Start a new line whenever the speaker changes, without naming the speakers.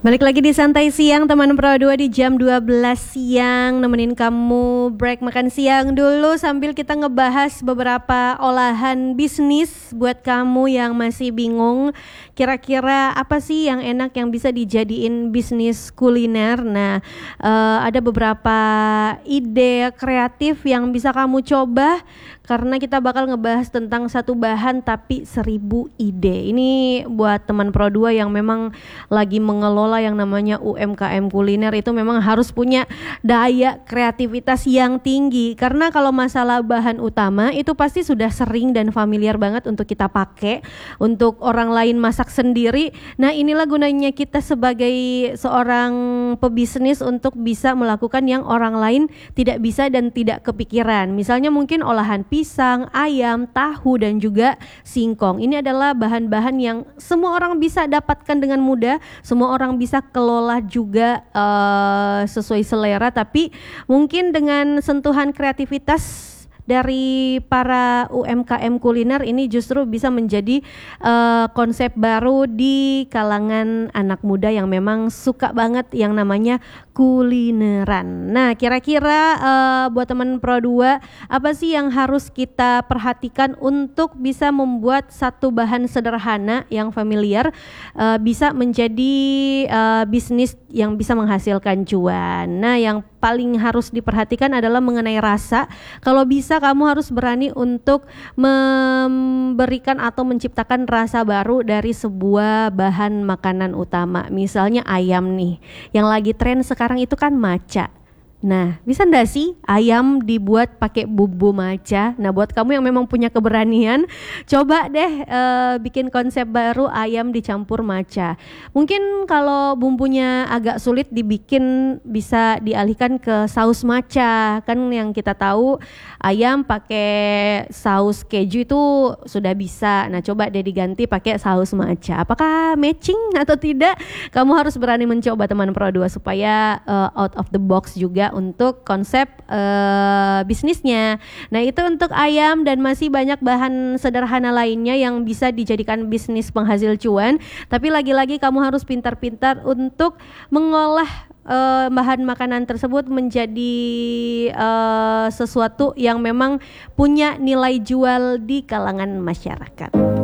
Balik lagi di Santai Siang teman Pro 2 di jam 12 siang, nemenin kamu break makan siang dulu sambil kita ngebahas beberapa olahan bisnis buat kamu yang masih bingung kira-kira apa sih yang enak yang bisa dijadiin bisnis kuliner. Nah, ada beberapa ide kreatif yang bisa kamu coba karena kita bakal ngebahas tentang satu bahan tapi 1000 ide. Ini buat teman Pro 2 yang memang lagi mengelola yang namanya UMKM kuliner, itu memang harus punya daya kreativitas yang tinggi, karena kalau masalah bahan utama itu pasti sudah sering dan familiar banget untuk kita pakai untuk orang lain masak sendiri. Nah, inilah gunanya kita sebagai seorang pebisnis untuk bisa melakukan yang orang lain tidak bisa dan tidak kepikiran. Misalnya mungkin olahan pisang, ayam, tahu, dan juga singkong. Ini adalah bahan-bahan yang semua orang bisa dapatkan dengan mudah, semua orang bisa kelola juga sesuai selera, tapi mungkin dengan sentuhan kreativitas dari para UMKM kuliner ini justru bisa menjadi konsep baru di kalangan anak muda yang memang suka banget yang namanya kulineran. Nah, kira-kira buat teman Pro 2, apa sih yang harus kita perhatikan untuk bisa membuat satu bahan sederhana yang familiar bisa menjadi bisnis yang bisa menghasilkan cuan. Nah, yang paling harus diperhatikan adalah mengenai rasa. Kalau bisa kamu harus berani untuk memberikan atau menciptakan rasa baru dari sebuah bahan makanan utama. Misalnya ayam nih, yang lagi tren sekarang itu kan matcha. Nah, bisa enggak sih ayam dibuat pakai bumbu matcha? Nah, buat kamu yang memang punya keberanian, coba deh bikin konsep baru ayam dicampur matcha. Mungkin kalau bumbunya agak sulit dibikin, bisa dialihkan ke saus matcha. Kan yang kita tahu ayam pakai saus keju itu sudah bisa. Nah, coba deh diganti pakai saus matcha. Apakah matching atau tidak? Kamu harus berani mencoba teman Pro 2 supaya out of the box juga untuk konsep bisnisnya. Nah, itu untuk ayam, dan masih banyak bahan sederhana lainnya yang bisa dijadikan bisnis penghasil cuan. Tapi lagi-lagi kamu harus pintar-pintar untuk mengolah bahan makanan tersebut menjadi sesuatu yang memang punya nilai jual di kalangan masyarakat.